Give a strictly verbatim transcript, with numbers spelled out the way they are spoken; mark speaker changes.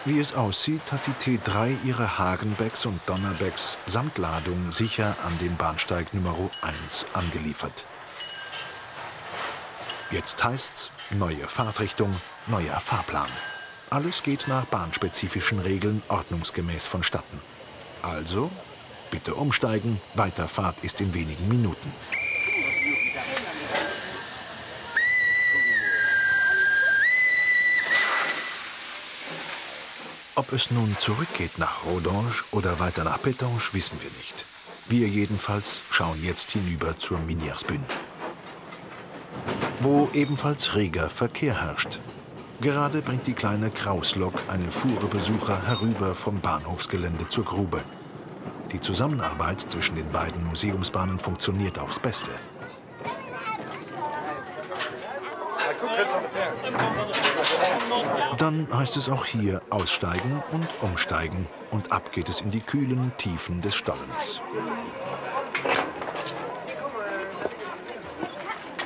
Speaker 1: Wie es aussieht, hat die T drei ihre Hagenbecks und Donnerbecks samt Ladung sicher an den Bahnsteig Nummer eins angeliefert. Jetzt heißt's neue Fahrtrichtung, neuer Fahrplan. Alles geht nach bahnspezifischen Regeln ordnungsgemäß vonstatten. Also, bitte umsteigen, Weiterfahrt ist in wenigen Minuten. Ob es nun zurückgeht nach Rodange oder weiter nach Pétange, wissen wir nicht. Wir jedenfalls schauen jetzt hinüber zur Minières-Bühne, wo ebenfalls reger Verkehr herrscht. Gerade bringt die kleine Krauslok eine Fuhre Besucher herüber vom Bahnhofsgelände zur Grube. Die Zusammenarbeit zwischen den beiden Museumsbahnen funktioniert aufs Beste. Dann heißt es auch hier aussteigen und umsteigen und ab geht es in die kühlen Tiefen des Stollens.